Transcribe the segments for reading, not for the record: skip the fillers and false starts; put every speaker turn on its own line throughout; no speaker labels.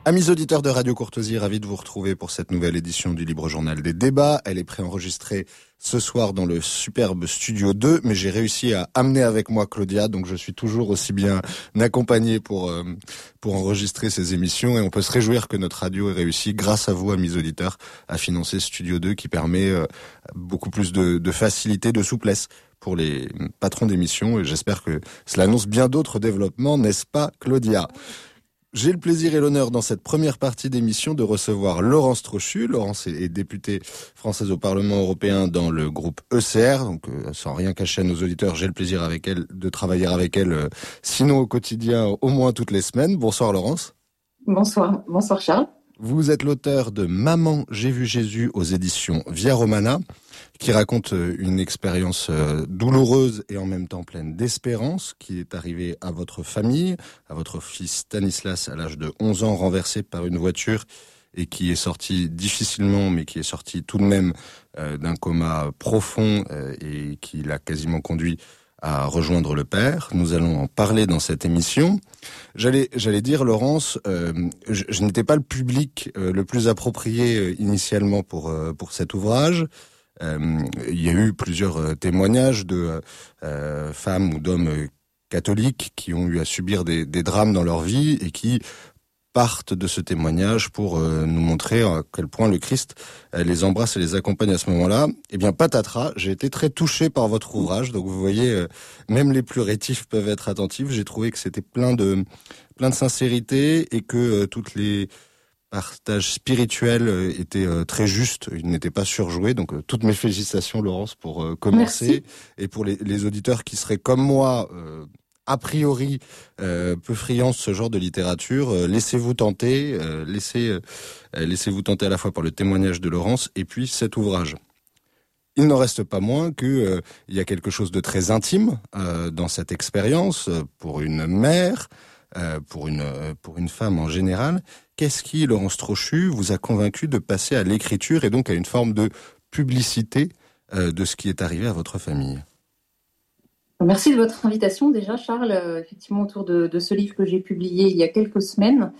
Amis auditeurs de Radio Courtoisie, ravi de vous retrouver pour cette nouvelle édition du Libre Journal des débats. Elle est préenregistrée ce soir dans le superbe Studio 2, mais j'ai réussi à amener avec moi Claudia, donc je suis toujours aussi bien accompagné pour enregistrer ces émissions, et on peut se réjouir que notre radio ait réussi, grâce à vous, amis auditeurs, à financer Studio 2 qui permet beaucoup plus de facilité, de souplesse pour les patrons d'émissions, et j'espère que cela annonce bien d'autres développements, n'est-ce pas, Claudia ? J'ai le plaisir et l'honneur dans cette première partie d'émission de recevoir Laurence Trochu. Laurence est députée française au Parlement européen dans le groupe ECR, donc sans rien cacher à nos auditeurs, j'ai le plaisir avec elle de travailler avec elle, sinon au quotidien, au moins toutes les semaines. Bonsoir Laurence.
Bonsoir Charles.
Vous êtes l'auteur de Maman, j'ai vu Jésus aux éditions Via Romana, qui raconte une expérience douloureuse et en même temps pleine d'espérance qui est arrivée à votre famille, à votre fils Stanislas à l'âge de 11 ans, renversé par une voiture et qui est sorti difficilement, mais qui est sorti tout de même d'un coma profond et qui l'a quasiment conduit à rejoindre le Père. Nous allons en parler dans cette émission. J'allais dire, Laurence, je n'étais pas le public le plus approprié initialement pour cet ouvrage. Il y a eu plusieurs témoignages de femmes ou d'hommes catholiques qui ont eu à subir des drames dans leur vie et qui partent de ce témoignage pour nous montrer à quel point le Christ les embrasse et les accompagne à ce moment-là. Eh bien, patatras, j'ai été très touché par votre ouvrage. Donc, vous voyez, même les plus rétifs peuvent être attentifs. J'ai trouvé que c'était plein de sincérité et que toutes les partages spirituels étaient très justes. Ils n'étaient pas surjoués. Donc, toutes mes félicitations, Laurence, pour commencer.
Merci.
Et pour les auditeurs qui seraient comme moi a priori peu friands de ce genre de littérature, laissez-vous tenter, laissez-vous tenter à la fois par le témoignage de Laurence et puis cet ouvrage. Il n'en reste pas moins que il y a quelque chose de très intime dans cette expérience pour une mère, pour une femme en général. Qu'est-ce qui, Laurence Trochu, vous a convaincu de passer à l'écriture et donc à une forme de publicité de ce qui est arrivé à votre famille ?
Merci de votre invitation déjà, Charles, effectivement autour de ce livre que j'ai publié il y a quelques semaines,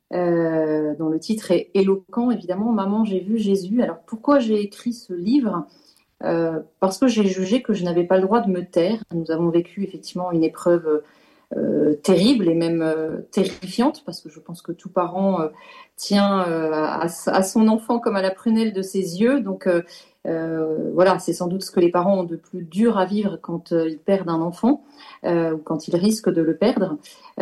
dont le titre est éloquent, évidemment, Maman, j'ai vu Jésus. Alors pourquoi j'ai écrit ce livre ? Parce que j'ai jugé que je n'avais pas le droit de me taire. Nous avons vécu effectivement une épreuve terrible et même terrifiante, parce que je pense que tout parent tient à son enfant comme à la prunelle de ses yeux. Donc voilà, c'est sans doute ce que les parents ont de plus dur à vivre quand ils perdent un enfant ou quand ils risquent de le perdre.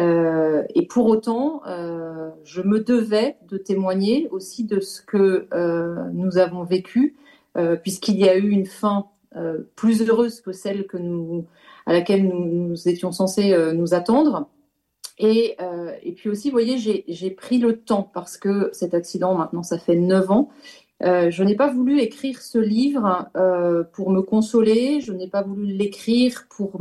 Et pour autant, je me devais de témoigner aussi de ce que nous avons vécu, puisqu'il y a eu une fin plus heureuse que celle à laquelle nous étions censés nous attendre. Et puis aussi, vous voyez, j'ai pris le temps, parce que cet accident, maintenant, ça fait 9 ans. Je n'ai pas voulu écrire ce livre pour me consoler, je n'ai pas voulu l'écrire pour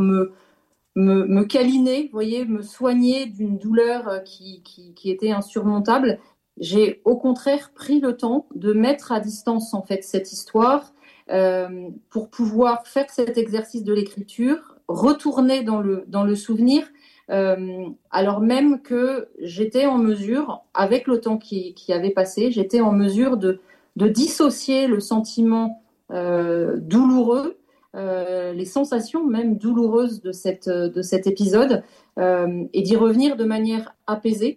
me câliner, vous voyez, me soigner d'une douleur qui était insurmontable. J'ai au contraire pris le temps de mettre à distance en fait cette histoire pour pouvoir faire cet exercice de l'écriture, retourner dans le souvenir, alors même que j'étais en mesure, avec le temps qui avait passé, j'étais en mesure de dissocier le sentiment douloureux, les sensations même douloureuses de cet épisode, et d'y revenir de manière apaisée.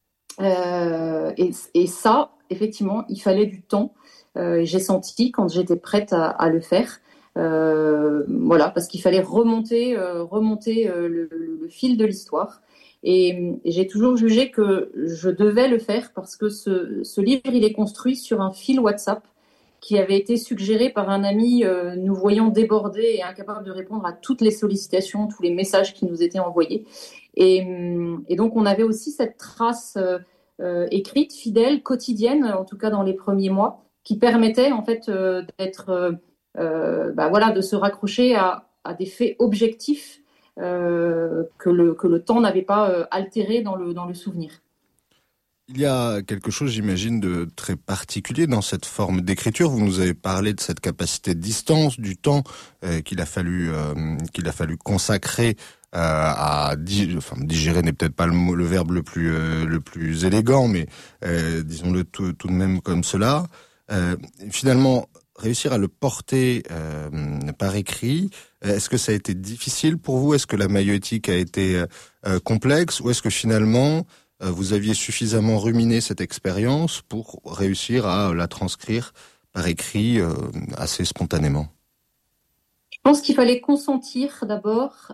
Et ça, effectivement, il fallait du temps. J'ai senti quand j'étais prête à le faire. Voilà, parce qu'il fallait remonter le fil de l'histoire. Et j'ai toujours jugé que je devais le faire parce que ce livre, il est construit sur un fil WhatsApp qui avait été suggéré par un ami nous voyant débordés et incapables de répondre à toutes les sollicitations, tous les messages qui nous étaient envoyés. Et donc, on avait aussi cette trace écrite, fidèle, quotidienne, en tout cas dans les premiers mois, qui permettait en fait d'être, voilà, de se raccrocher à des faits objectifs que le temps n'avait pas altéré dans le souvenir.
Il y a quelque chose, j'imagine, de très particulier dans cette forme d'écriture. Vous nous avez parlé de cette capacité de distance, du temps qu'il a fallu consacrer digérer n'est peut-être pas le verbe le plus élégant, mais disons-le tout de même comme cela. Finalement, réussir à le porter par écrit, est-ce que ça a été difficile pour vous? Est-ce que la maïeutique a été complexe, ou est-ce que finalement vous aviez suffisamment ruminé cette expérience pour réussir à la transcrire par écrit assez spontanément?
Je pense qu'il fallait consentir d'abord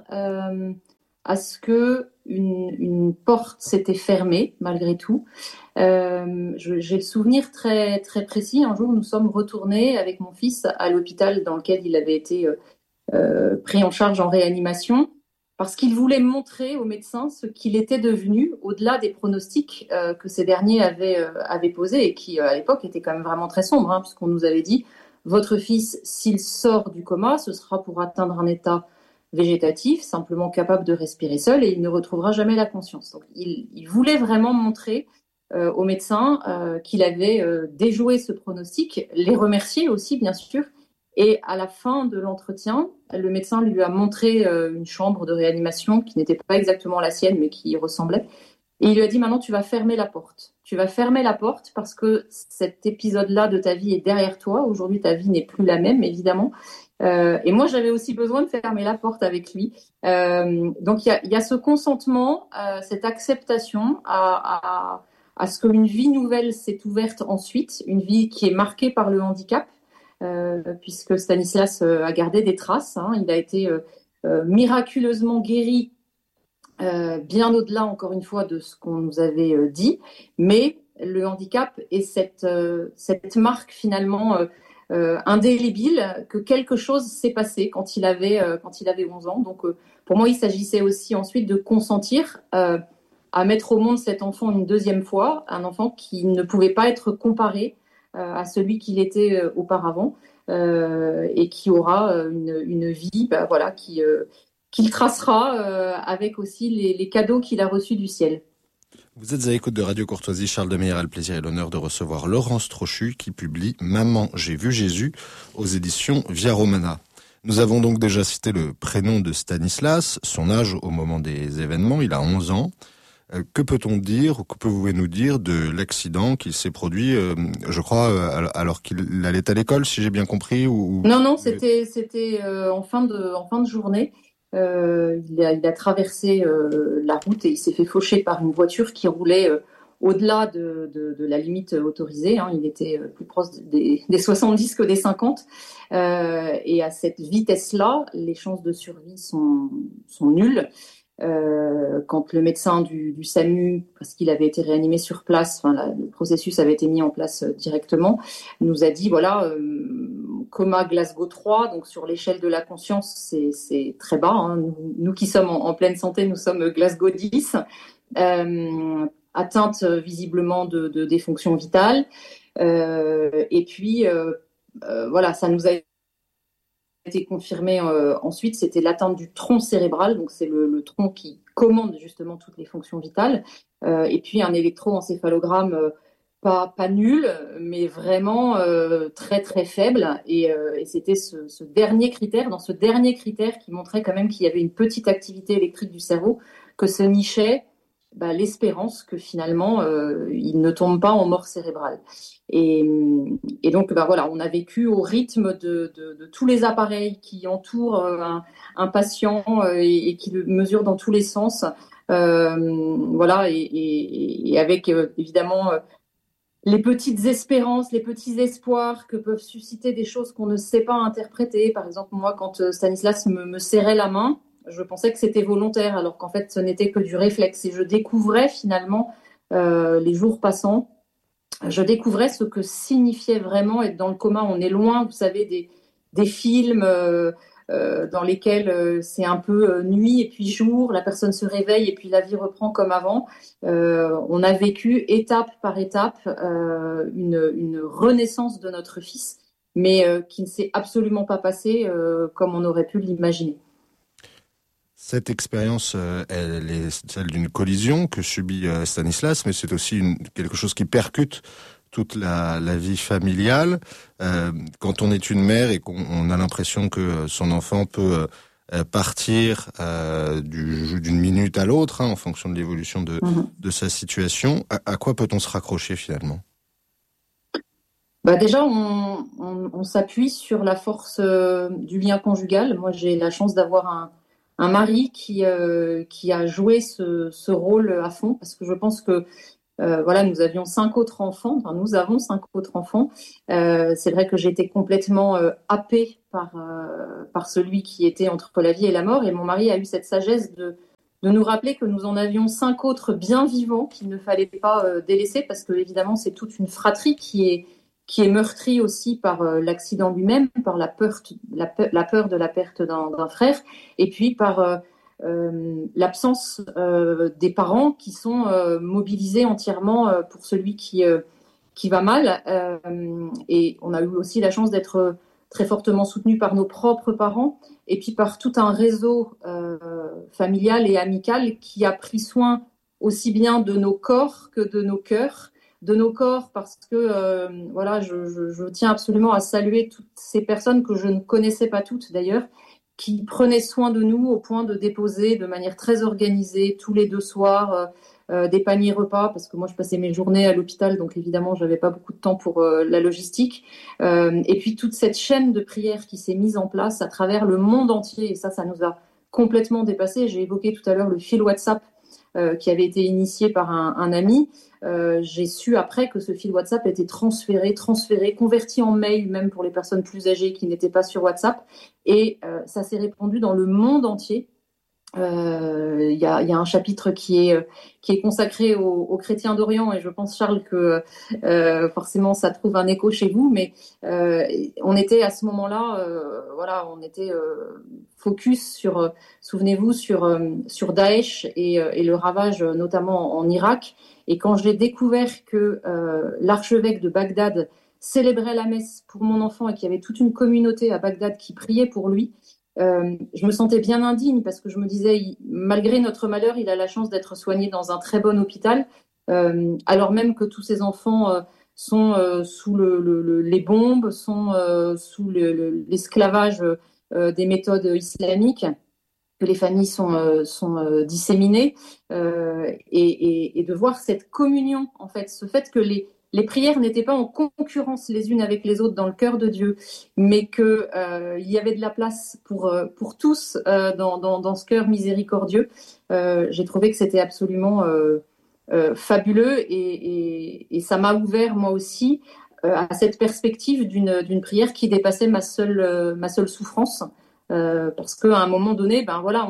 à ce que une porte s'était fermée malgré tout. J'ai le souvenir très très précis. Un jour, nous sommes retournés avec mon fils à l'hôpital dans lequel il avait été pris en charge en réanimation, parce qu'il voulait montrer aux médecins ce qu'il était devenu au-delà des pronostics que ces derniers avaient posés, et qui à l'époque étaient quand même vraiment très sombres, puisqu'on nous avait dit: votre fils, s'il sort du coma, ce sera pour atteindre un état végétatif, simplement capable de respirer seul, et il ne retrouvera jamais la conscience. Donc il voulait vraiment montrer aux médecins qu'il avait déjoué ce pronostic, les remercier aussi bien sûr. Et à la fin de l'entretien, le médecin lui a montré une chambre de réanimation qui n'était pas exactement la sienne, mais qui y ressemblait. Et il lui a dit: maintenant, tu vas fermer la porte. Tu vas fermer la porte parce que cet épisode-là de ta vie est derrière toi. Aujourd'hui, ta vie n'est plus la même, évidemment. Et moi, j'avais aussi besoin de fermer la porte avec lui. Donc, il y a ce consentement, cette acceptation à ce qu'une vie nouvelle s'est ouverte ensuite, une vie qui est marquée par le handicap. Puisque Stanislas a gardé des traces. Il a été miraculeusement guéri, bien au-delà, encore une fois, de ce qu'on nous avait dit. Mais le handicap est cette marque finalement indélébile, que quelque chose s'est passé quand il avait 11 ans. Donc pour moi, il s'agissait aussi ensuite de consentir à mettre au monde cet enfant une deuxième fois, un enfant qui ne pouvait pas être comparé à celui qu'il était auparavant, et qui aura une vie qu'il tracera avec aussi les cadeaux qu'il a reçus du ciel.
Vous êtes à l'écoute de Radio Courtoisie. Charles Demeyer a le plaisir et l'honneur de recevoir Laurence Trochu, qui publie Maman, j'ai vu Jésus aux éditions Via Romana. Nous avons donc déjà cité le prénom de Stanislas, son âge au moment des événements, il a 11 ans. Que peut-on dire, ou que pouvez-vous nous dire de l'accident qui s'est produit, je crois, alors qu'il allait à l'école, si j'ai bien compris, ou...
Non, c'était en fin de journée. Il a traversé la route et il s'est fait faucher par une voiture qui roulait au-delà de la limite autorisée. Il était plus proche des 70 que des 50. Et à cette vitesse-là, les chances de survie sont nulles. Quand le médecin du SAMU, parce qu'il avait été réanimé sur place, le processus avait été mis en place directement, nous a dit voilà, coma Glasgow 3, donc sur l'échelle de la conscience, c'est très bas. Nous qui sommes en pleine santé, nous sommes Glasgow 10, atteinte visiblement de défonction vitale. Et puis, voilà, ça nous a été confirmé ensuite, c'était l'atteinte du tronc cérébral, donc c'est le tronc qui commande justement toutes les fonctions vitales, et puis un électroencéphalogramme pas nul, mais vraiment très très faible, et c'était ce dernier critère, dans ce dernier critère qui montrait quand même qu'il y avait une petite activité électrique du cerveau, que se nichait l'espérance que finalement il ne tombe pas en mort cérébrale. Et donc voilà, on a vécu au rythme de tous les appareils qui entourent un patient et qui le mesurent dans tous les sens. Voilà, et avec évidemment les petites espérances, les petits espoirs que peuvent susciter des choses qu'on ne sait pas interpréter. Par exemple, moi, quand Stanislas me serrait la main, je pensais que c'était volontaire, alors qu'en fait, ce n'était que du réflexe. Et je découvrais finalement, les jours passant, je découvrais ce que signifiait vraiment être dans le coma. On est loin, vous savez, des films dans lesquels c'est un peu nuit et puis jour, la personne se réveille et puis la vie reprend comme avant. On a vécu étape par étape une renaissance de notre fils, mais qui ne s'est absolument pas passée comme on aurait pu l'imaginer.
Cette expérience, elle est celle d'une collision que subit Stanislas, mais c'est aussi quelque chose qui percute toute la vie familiale. Quand on est une mère et qu'on a l'impression que son enfant peut partir d'une minute à l'autre, en fonction de l'évolution de sa situation. À quoi peut-on se raccrocher finalement?
Déjà, on s'appuie sur la force du lien conjugal. Moi, j'ai la chance d'avoir un mari qui a joué ce rôle à fond, parce que je pense que nous avions 5 autres enfants. Enfin, nous avons 5 autres enfants. C'est vrai que j'étais complètement happée par celui qui était entre la vie et la mort. Et mon mari a eu cette sagesse de nous rappeler que nous en avions 5 autres bien vivants qu'il ne fallait pas délaisser, parce que évidemment, c'est toute une fratrie qui est meurtrie aussi par l'accident lui-même, par la peur de la perte d'un frère, et puis par l'absence des parents qui sont mobilisés entièrement pour celui qui va mal. Et on a eu aussi la chance d'être très fortement soutenus par nos propres parents, et puis par tout un réseau familial et amical qui a pris soin aussi bien de nos corps que de nos cœurs. De nos corps, parce que je tiens absolument à saluer toutes ces personnes que je ne connaissais pas toutes d'ailleurs, qui prenaient soin de nous au point de déposer de manière très organisée tous les 2 soirs des paniers repas, parce que moi je passais mes journées à l'hôpital, donc évidemment j'avais pas beaucoup de temps pour la logistique, et puis toute cette chaîne de prière qui s'est mise en place à travers le monde entier, et ça nous a complètement dépassé. J'ai évoqué tout à l'heure le fil WhatsApp qui avait été initié par un ami. J'ai su après que ce fil WhatsApp était transféré, converti en mail, même pour les personnes plus âgées qui n'étaient pas sur WhatsApp. Et ça s'est répandu dans le monde entier. Il y a un chapitre qui est consacré aux chrétiens d'Orient, et je pense, Charles, que forcément ça trouve un écho chez vous, mais on était à ce moment-là, on était focus sur, souvenez-vous, sur Daesh et le ravage notamment en Irak. Et quand j'ai découvert que l'archevêque de Bagdad célébrait la messe pour mon enfant et qu'il y avait toute une communauté à Bagdad qui priait pour lui, je me sentais bien indigne, parce que je me disais, malgré notre malheur, il a la chance d'être soigné dans un très bon hôpital, alors même que tous ses enfants sont sous les bombes, sont sous l'esclavage des méthodes islamiques, que les familles sont disséminées, et de voir cette communion, en fait, ce fait que les prières n'étaient pas en concurrence les unes avec les autres dans le cœur de Dieu, mais qu'il y avait de la place pour tous dans ce cœur miséricordieux. J'ai trouvé que c'était absolument fabuleux, et ça m'a ouvert moi aussi à cette perspective d'une prière qui dépassait ma seule souffrance, parce qu'à un moment donné,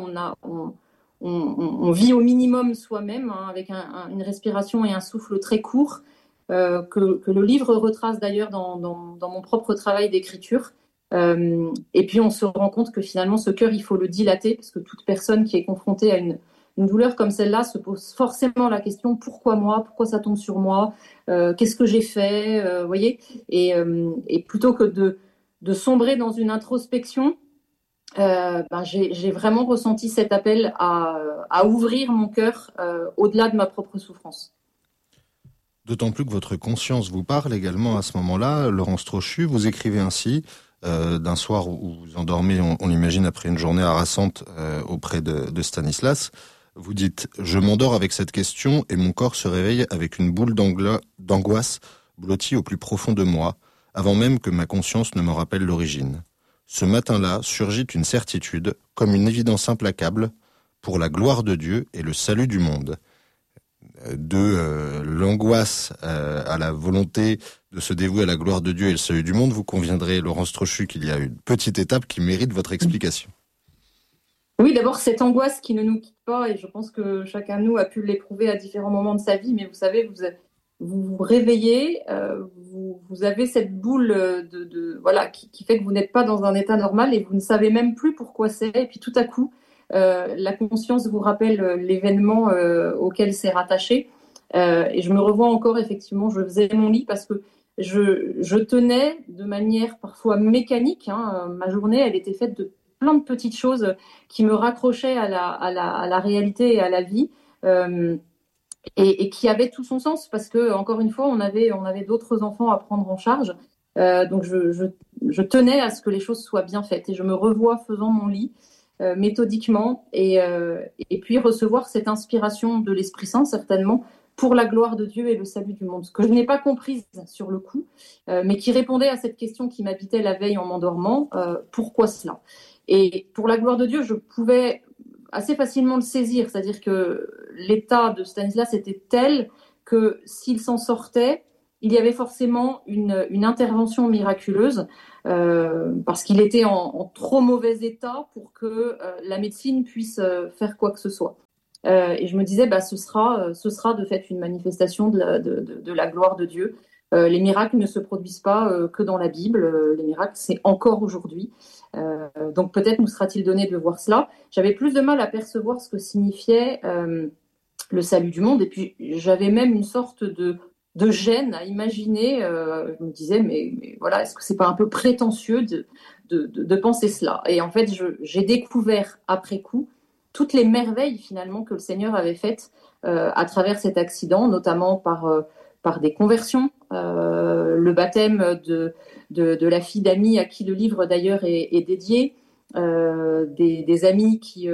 on vit au minimum soi-même, avec une respiration et un souffle très court, que le livre retrace d'ailleurs dans mon propre travail d'écriture. Et puis on se rend compte que finalement ce cœur, il faut le dilater, parce que toute personne qui est confrontée à une douleur comme celle-là se pose forcément la question: pourquoi moi? Pourquoi ça tombe sur moi? Qu'est-ce que j'ai fait? Voyez, et plutôt que de sombrer dans une introspection, j'ai vraiment ressenti cet appel à ouvrir mon cœur au-delà de ma propre souffrance.
D'autant plus que votre conscience vous parle également à ce moment-là. Laurence Trochu, vous écrivez ainsi, d'un soir où vous endormez, on l'imagine, après une journée harassante auprès de Stanislas. Vous dites: je m'endors avec cette question et mon corps se réveille avec une boule d'angoisse blottie au plus profond de moi, avant même que ma conscience ne me rappelle l'origine. Ce matin-là surgit une certitude, comme une évidence implacable, pour la gloire de Dieu et le salut du monde. De l'angoisse à la volonté de se dévouer à la gloire de Dieu et le salut du monde, vous conviendrez, Laurence Trochu, qu'il y a une petite étape qui mérite votre explication.
Oui, d'abord, cette angoisse qui ne nous quitte pas, et je pense que chacun de nous a pu l'éprouver à différents moments de sa vie, mais vous savez, vous vous réveillez, vous avez cette boule qui fait que vous n'êtes pas dans un état normal, et vous ne savez même plus pourquoi c'est, et puis tout à coup, la conscience vous rappelle l'événement auquel c'est rattaché, et je me revois encore, effectivement, je faisais mon lit parce que je tenais de manière parfois mécanique, ma journée, elle était faite de plein de petites choses qui me raccrochaient à la réalité et à la vie, et qui avaient tout son sens, parce que, encore une fois, on avait d'autres enfants à prendre en charge, donc je tenais à ce que les choses soient bien faites, et je me revois faisant mon lit, méthodiquement, et puis recevoir cette inspiration de l'Esprit Saint, certainement, pour la gloire de Dieu et le salut du monde. Ce que je n'ai pas comprise sur le coup, mais qui répondait à cette question qui m'habitait la veille en m'endormant, pourquoi cela? Et pour la gloire de Dieu, je pouvais assez facilement le saisir, c'est-à-dire que l'état de Stanislas était tel que s'il s'en sortait, il y avait forcément une intervention miraculeuse, parce qu'il était en trop mauvais état pour que la médecine puisse faire quoi que ce soit. Et je me disais, ce sera de fait une manifestation de la gloire de Dieu. Les miracles ne se produisent pas que dans la Bible. Les miracles, c'est encore aujourd'hui. Donc peut-être nous sera-t-il donné de voir cela. J'avais plus de mal à percevoir ce que signifiait le salut du monde. Et puis j'avais même une sorte de gêne à imaginer. Je me disais, mais voilà, est-ce que c'est pas un peu prétentieux de penser cela? Et en fait, j'ai découvert après coup toutes les merveilles finalement que le Seigneur avait faites à travers cet accident, notamment par des conversions, le baptême de la fille d'amis à qui le livre d'ailleurs est dédié, des amis qui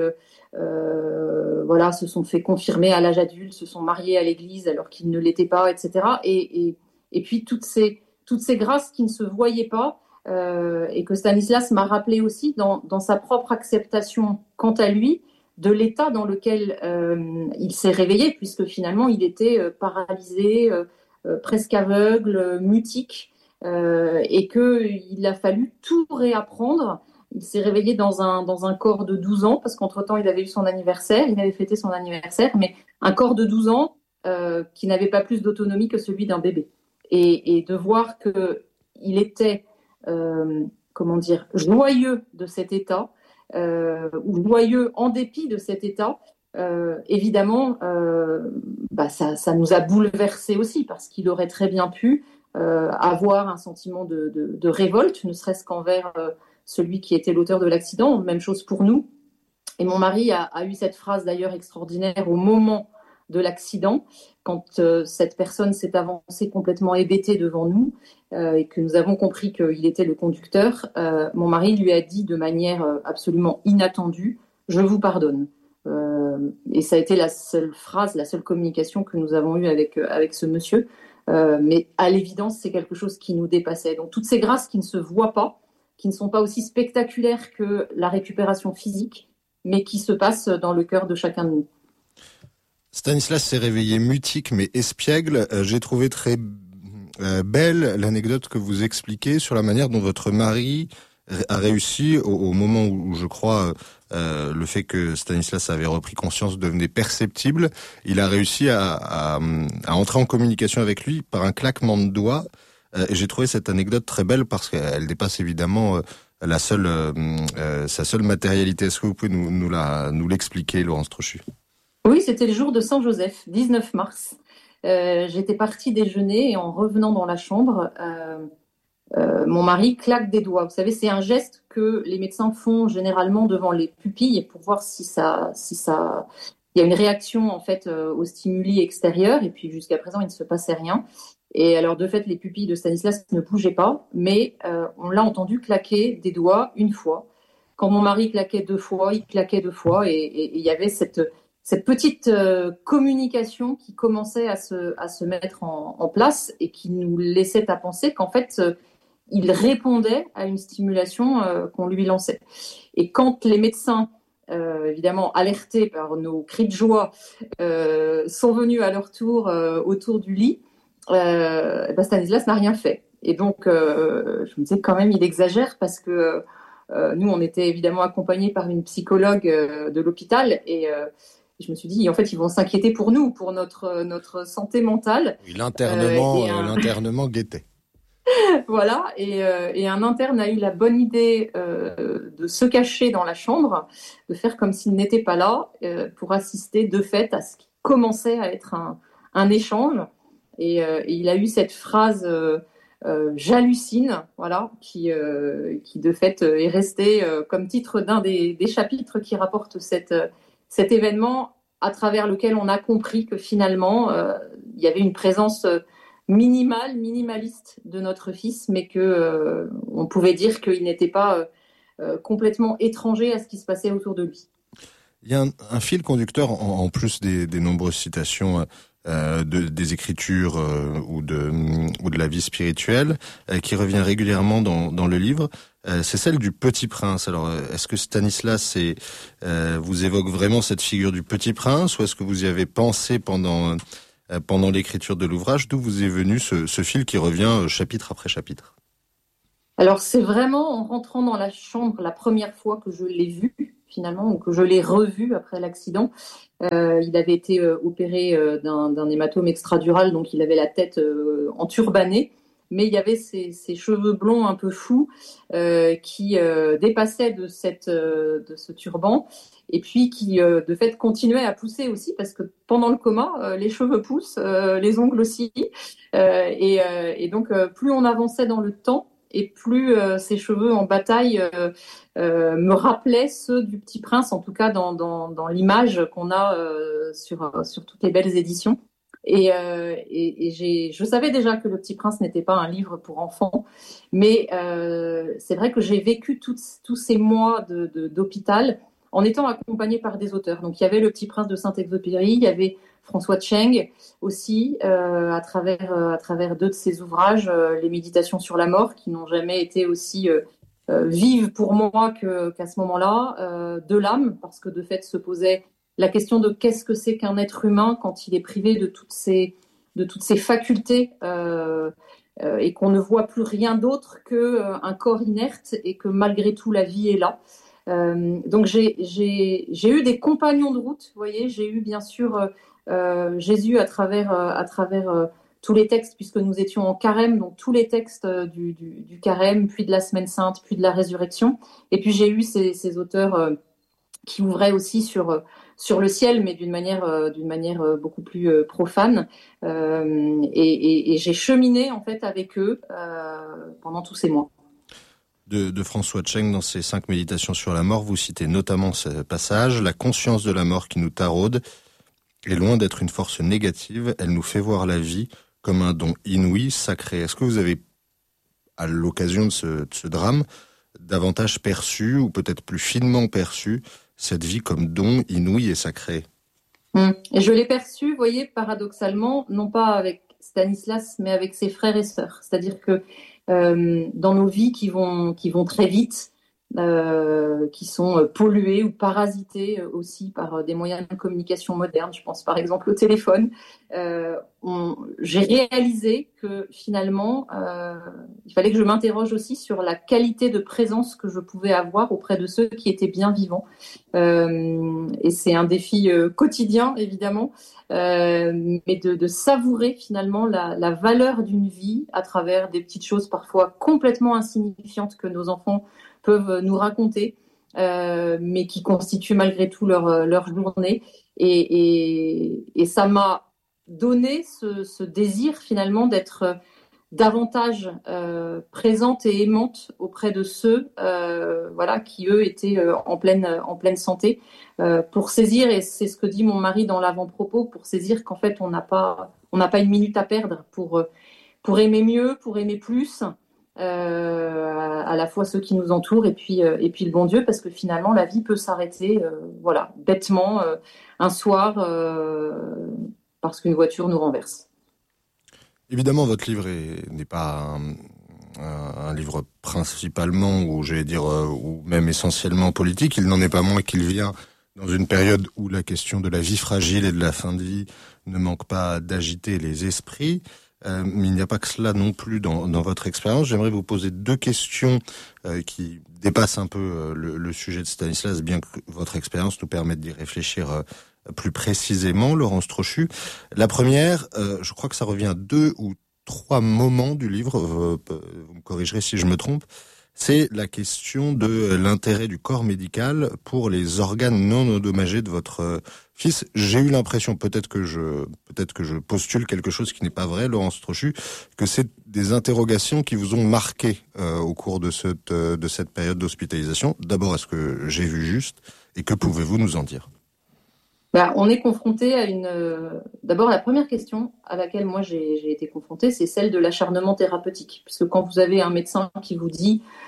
se sont fait confirmer à l'âge adulte, se sont mariés à l'église alors qu'ils ne l'étaient pas, etc. Et puis toutes ces grâces qui ne se voyaient pas, et que Stanislas m'a rappelé aussi dans sa propre acceptation quant à lui, de l'état dans lequel il s'est réveillé, puisque finalement il était paralysé, presque aveugle, mutique, et qu'il a fallu tout réapprendre. Il s'est réveillé dans un corps de 12 ans, parce qu'entre-temps il avait eu son anniversaire, il avait fêté son anniversaire, mais un corps de 12 ans qui n'avait pas plus d'autonomie que celui d'un bébé. Et de voir qu'il était, joyeux de cet état, ou joyeux en dépit de cet état, évidemment, ça nous a bouleversés aussi, parce qu'il aurait très bien pu avoir un sentiment de révolte, ne serait-ce qu'envers celui qui était l'auteur de l'accident. Même chose pour nous. Et mon mari a eu cette phrase d'ailleurs extraordinaire au moment de l'accident, quand cette personne s'est avancée complètement hébétée devant nous, et que nous avons compris qu'il était le conducteur. Mon mari lui a dit de manière absolument inattendue, « Je vous pardonne ». Et ça a été la seule phrase, la seule communication que nous avons eue avec ce monsieur. Mais à l'évidence, c'est quelque chose qui nous dépassait. Donc toutes ces grâces qui ne se voient pas, qui ne sont pas aussi spectaculaires que la récupération physique, mais qui se passent dans le cœur de chacun de nous.
Stanislas s'est réveillé mutique mais espiègle. J'ai trouvé très belle l'anecdote que vous expliquez sur la manière dont votre mari a réussi au moment où je crois le fait que Stanislas avait repris conscience devenait perceptible. Il a réussi à entrer en communication avec lui par un claquement de doigts. Et j'ai trouvé cette anecdote très belle parce qu'elle dépasse évidemment sa seule matérialité. Est-ce que vous pouvez nous l'expliquer, Laurence Trochu?
Oui, c'était le jour de Saint-Joseph, 19 mars. J'étais partie déjeuner et en revenant dans la chambre, mon mari claque des doigts. Vous savez, c'est un geste que les médecins font généralement devant les pupilles pour voir si il y a une réaction en fait aux stimuli extérieurs. Et puis jusqu'à présent, il ne se passait rien. Et alors de fait, les pupilles de Stanislas ne bougeaient pas, mais on l'a entendu claquer des doigts une fois. Quand mon mari claquait deux fois, il claquait deux fois, et il y avait cette petite communication qui commençait à se mettre en place et qui nous laissait à penser qu'en fait, il répondait à une stimulation qu'on lui lançait. Et quand les médecins, évidemment alertés par nos cris de joie, sont venus à leur tour autour du lit, Stanislas n'a rien fait. Et donc, je me disais quand même, il exagère, parce que nous, on était évidemment accompagnés par une psychologue de l'hôpital, et je me suis dit, en fait, ils vont s'inquiéter pour nous, pour notre santé mentale.
Oui, l'internement guettait.
Voilà, et un interne a eu la bonne idée de se cacher dans la chambre, de faire comme s'il n'était pas là, pour assister de fait à ce qui commençait à être un échange. Et il a eu cette phrase j'hallucine, voilà, qui de fait est restée comme titre d'un des chapitres qui rapporte cet événement, à travers lequel on a compris que finalement il y avait une présence minimaliste de notre fils, mais que on pouvait dire qu'il n'était pas complètement étranger à ce qui se passait autour de lui.
Il y a un fil conducteur, en plus des nombreuses citations des Écritures ou de la vie spirituelle, qui revient régulièrement dans le livre. C'est celle du Petit Prince. Alors, est-ce que Stanislas vous évoque vraiment cette figure du Petit Prince, ou est-ce que vous y avez pensé pendant l'écriture de l'ouvrage? D'où vous est venu ce fil qui revient chapitre après chapitre?
Alors, c'est vraiment en rentrant dans la chambre la première fois que je l'ai vu, finalement, ou que je l'ai revu après l'accident. Il avait été opéré d'un hématome extradural, donc il avait la tête enturbanée, mais il y avait ces cheveux blonds un peu fous qui dépassaient de ce turban, et puis qui, de fait, continuaient à pousser aussi, parce que pendant le coma, les cheveux poussent, les ongles aussi, et donc plus on avançait dans le temps, et plus ses cheveux en bataille me rappelaient ceux du Petit Prince, en tout cas dans l'image qu'on a sur toutes les belles éditions. Et je savais déjà que Le Petit Prince n'était pas un livre pour enfants, mais c'est vrai que j'ai vécu tous ces mois d'hôpital en étant accompagnée par des auteurs. Donc il y avait Le Petit Prince de Saint-Exupéry, il y avait François Tcheng aussi, à travers deux de ses ouvrages, Les Méditations sur la mort, qui n'ont jamais été aussi vives pour moi qu'à ce moment-là, de l'âme, parce que de fait se posait la question de qu'est-ce que c'est qu'un être humain quand il est privé de toutes ses facultés et qu'on ne voit plus rien d'autre qu'un corps inerte, et que malgré tout la vie est là. Donc j'ai eu des compagnons de route, vous voyez, j'ai eu bien sûr Jésus à travers tous les textes, puisque nous étions en carême, donc tous les textes du carême, puis de la Semaine Sainte, puis de la Résurrection. Et puis j'ai eu ces auteurs qui ouvraient aussi sur le ciel, mais d'une manière beaucoup plus profane. Et j'ai cheminé en fait avec eux pendant tous ces mois.
De François Tcheng, dans ses 5 méditations sur la mort, vous citez notamment ce passage: la conscience de la mort qui nous taraude est loin d'être une force négative, elle nous fait voir la vie comme un don inouï, sacré. Est-ce que vous avez, à l'occasion de ce drame, davantage perçu, ou peut-être plus finement perçu, cette vie comme don inouï et sacré?
Et je l'ai perçu, vous voyez, paradoxalement, non pas avec Stanislas, mais avec ses frères et sœurs. C'est-à-dire que dans nos vies qui vont très vite, qui sont polluées ou parasitées aussi par des moyens de communication modernes, je pense par exemple au téléphone, j'ai réalisé que finalement, il fallait que je m'interroge aussi sur la qualité de présence que je pouvais avoir auprès de ceux qui étaient bien vivants. Et c'est un défi quotidien, évidemment, mais de savourer finalement la valeur d'une vie à travers des petites choses parfois complètement insignifiantes que nos enfants peuvent nous raconter, mais qui constituent malgré tout leur journée. Et ça m'a donné ce désir finalement d'être davantage présente et aimante auprès de ceux qui eux étaient en pleine santé, pour saisir, et c'est ce que dit mon mari dans l'avant-propos, pour saisir qu'en fait on n'a pas une minute à perdre pour aimer mieux, pour aimer plus, à la fois ceux qui nous entourent et puis le bon Dieu, parce que finalement la vie peut s'arrêter bêtement un soir parce qu'une voiture nous renverse.
Évidemment, votre livre n'est pas un livre principalement, ou j'allais dire, ou même essentiellement politique. Il n'en est pas moins qu'il vient dans une période où la question de la vie fragile et de la fin de vie ne manque pas d'agiter les esprits. Mais il n'y a pas que cela non plus dans votre expérience. J'aimerais vous poser 2 questions qui dépassent un peu le sujet de Stanislas, bien que votre expérience nous permette d'y réfléchir plus précisément, Laurence Trochu. La première, je crois que ça revient à 2 ou 3 moments du livre, vous me corrigerez si je me trompe, c'est la question de l'intérêt du corps médical pour les organes non endommagés de votre fils. J'ai eu l'impression, peut-être que je postule quelque chose qui n'est pas vrai, Laurence Trochu, que c'est des interrogations qui vous ont marqué au cours de cette période d'hospitalisation. D'abord, est-ce que j'ai vu juste, et que pouvez-vous nous en dire?
On est confronté à D'abord, la première question à laquelle moi j'ai été confrontée, c'est celle de l'acharnement thérapeutique. Puisque quand vous avez un médecin qui vous dit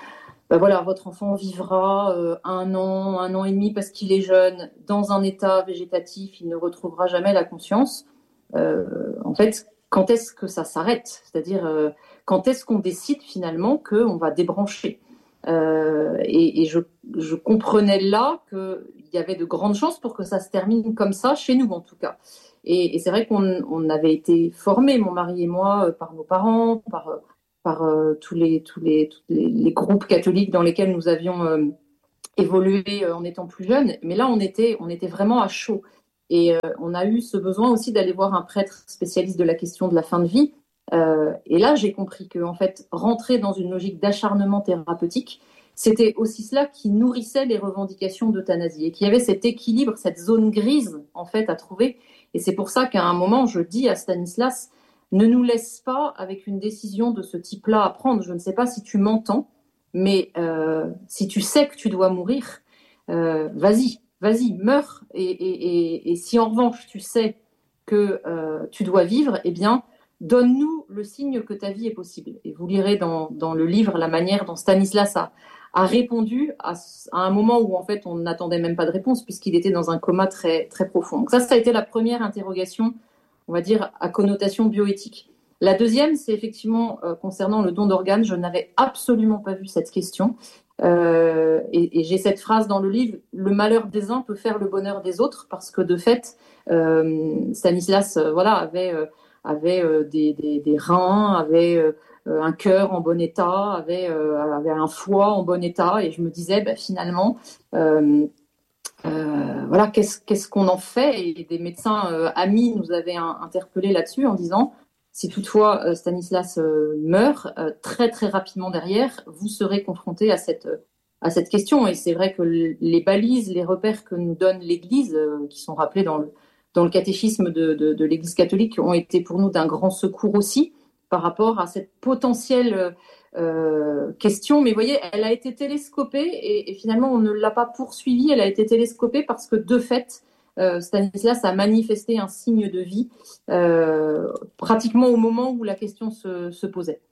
ben voilà, votre enfant vivra 1 an et demi parce qu'il est jeune, dans un état végétatif, il ne retrouvera jamais la conscience. En fait, quand est-ce que ça s'arrête? C'est-à-dire, quand est-ce qu'on décide finalement qu'on va débrancher? Et je comprenais là qu'il y avait de grandes chances pour que ça se termine comme ça, chez nous en tout cas. Et c'est vrai qu'on avait été formés, mon mari et moi, par nos parents, par tous les groupes catholiques dans lesquels nous avions évolué en étant plus jeunes. Mais là, on était vraiment à chaud. Et on a eu ce besoin aussi d'aller voir un prêtre spécialiste de la question de la fin de vie. Et là, j'ai compris que, en fait, rentrer dans une logique d'acharnement thérapeutique, c'était aussi cela qui nourrissait les revendications d'euthanasie et qu'il y avait cet équilibre, cette zone grise, en fait, à trouver. Et c'est pour ça qu'à un moment, je dis à Stanislas, ne nous laisse pas avec une décision de ce type-là à prendre. Je ne sais pas si tu m'entends, mais si tu sais que tu dois mourir, vas-y, meurs. Et si en revanche, tu sais que tu dois vivre, eh bien, donne-nous le signe que ta vie est possible. Et vous lirez dans le livre la manière dont Stanislas a répondu à un moment où en fait on n'attendait même pas de réponse puisqu'il était dans un coma très, très profond. Donc ça a été la première interrogation, on va dire, à connotation bioéthique. La deuxième, c'est effectivement concernant le don d'organes. Je n'avais absolument pas vu cette question. Et j'ai cette phrase dans le livre, le malheur des uns peut faire le bonheur des autres, parce que de fait, Stanislas avait des reins, avait un cœur en bon état, avait un foie en bon état, et je me disais finalement, voilà, qu'est-ce qu'on en fait? Et des médecins amis nous avaient interpellés là-dessus en disant, si toutefois Stanislas meurt, très très rapidement derrière, vous serez confronté à cette question. Et c'est vrai que les balises, les repères que nous donne l'Église, qui sont rappelés dans le catéchisme de l'Église catholique, ont été pour nous d'un grand secours aussi par rapport à cette potentielle question. Mais vous voyez, elle a été télescopée et finalement on ne l'a pas poursuivie. Elle a été télescopée parce que de fait, Stanislas a manifesté un signe de vie pratiquement au moment où la question se posait.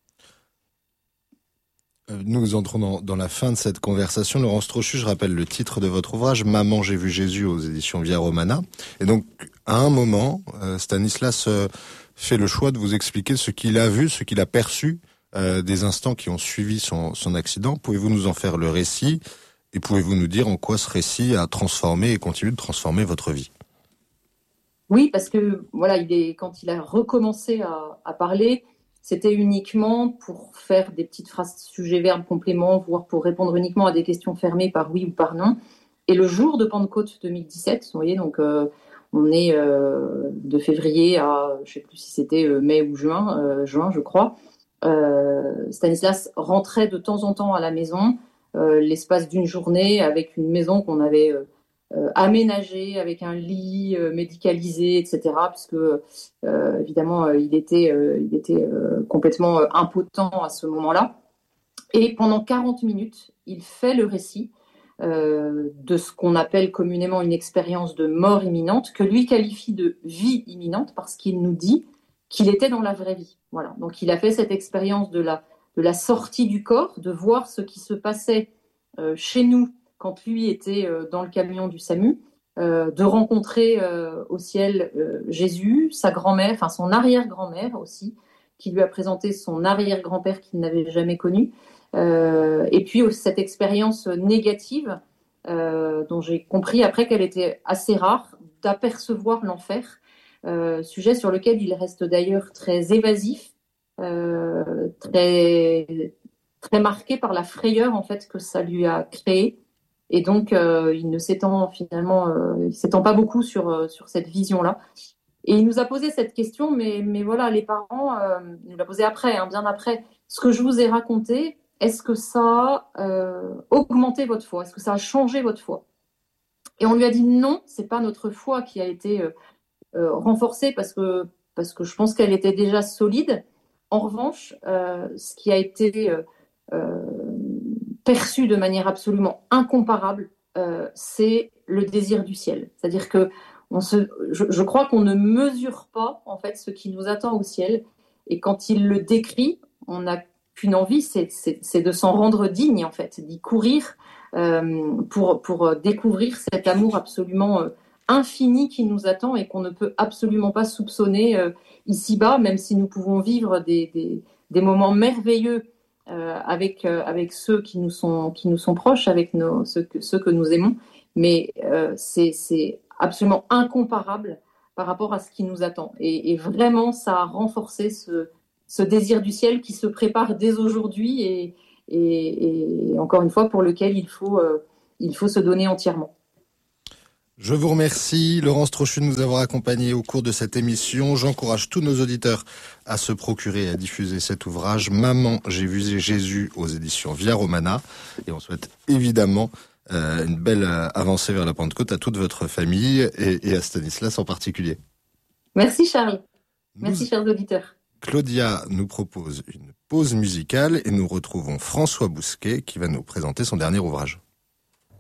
Nous entrons dans la fin de cette conversation. Laurence Trochu, je rappelle le titre de votre ouvrage, Maman, j'ai vu Jésus aux éditions Via Romana. Et donc, à un moment, Stanislas fait le choix de vous expliquer ce qu'il a vu, ce qu'il a perçu des instants qui ont suivi son accident. Pouvez-vous nous en faire le récit et pouvez-vous nous dire en quoi ce récit a transformé et continue de transformer votre vie?
Oui, parce que voilà, quand il a recommencé à parler, c'était uniquement pour faire des petites phrases sujet-verbe complément, voire pour répondre uniquement à des questions fermées par oui ou par non. Et le jour de Pentecôte 2017, vous voyez, donc on est de février à, je ne sais plus si c'était mai ou juin, je crois. Stanislas rentrait de temps en temps à la maison, l'espace d'une journée, avec une maison qu'on avait aménagée, avec un lit médicalisé, etc. Puisque évidemment il était complètement impotent à ce moment-là. Et pendant 40 minutes, il fait le récit de ce qu'on appelle communément une expérience de mort imminente, que lui qualifie de vie imminente, parce qu'il nous dit qu'il était dans la vraie vie. Voilà. Donc il a fait cette expérience de la sortie du corps, de voir ce qui se passait chez nous quand lui était dans le camion du SAMU, de rencontrer au ciel Jésus, sa grand-mère, enfin son arrière-grand-mère aussi, qui lui a présenté son arrière-grand-père qu'il n'avait jamais connu. Et puis cette expérience négative dont j'ai compris après qu'elle était assez rare, d'apercevoir l'enfer, sujet sur lequel il reste d'ailleurs très évasif, très, très marqué par la frayeur en fait que ça lui a créé. Et donc il ne s'étend finalement, il s'étend pas beaucoup sur cette vision-là. Et il nous a posé cette question, mais voilà, les parents nous l'a posé après, bien après. Ce que je vous ai raconté, est-ce que ça a augmenté votre foi? Est-ce que ça a changé votre foi? Et on lui a dit non, c'est pas notre foi qui a été renforcée parce que je pense qu'elle était déjà solide. En revanche, ce qui a été perçu de manière absolument incomparable, c'est le désir du ciel. C'est-à-dire que je crois qu'on ne mesure pas en fait ce qui nous attend au ciel. Et quand il le décrit, on a qu'une envie, c'est de s'en rendre digne, en fait, d'y courir pour découvrir cet amour absolument infini qui nous attend et qu'on ne peut absolument pas soupçonner ici-bas, même si nous pouvons vivre des moments merveilleux avec ceux qui nous sont proches, avec ceux que nous aimons. Mais c'est absolument incomparable par rapport à ce qui nous attend. Et vraiment, ça a renforcé ce désir du ciel qui se prépare dès aujourd'hui et encore une fois, pour lequel il faut se donner entièrement.
Je vous remercie, Laurence Trochu, de nous avoir accompagnés au cours de cette émission. J'encourage tous nos auditeurs à se procurer et à diffuser cet ouvrage, Maman, j'ai vu Jésus, aux éditions Via Romana. Et on souhaite évidemment une belle avancée vers la Pentecôte à toute votre famille et à Stanislas en particulier.
Merci Charles. Merci chers auditeurs.
Claudia nous propose une pause musicale et nous retrouvons François Bousquet qui va nous présenter son dernier ouvrage.